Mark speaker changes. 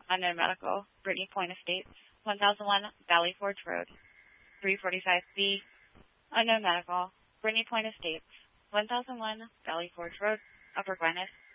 Speaker 1: Unknown Medical, Brittany Point Estates, 1001 Valley Forge Road, 345B. Unknown Medical, Brittany Point Estates, 1001 Valley Forge Road, Upper Gwynedd,